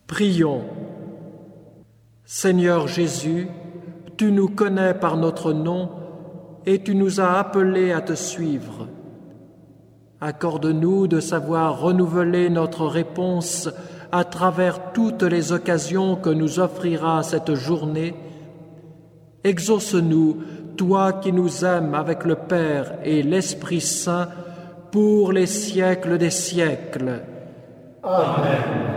Prions. Seigneur Jésus, tu nous connais par notre nom et tu nous as appelés à te suivre. Accorde-nous de savoir renouveler notre réponse à travers toutes les occasions que nous offrira cette journée. Exauce-nous, toi qui nous aimes avec le Père et l'Esprit Saint, pour les siècles des siècles. Amen.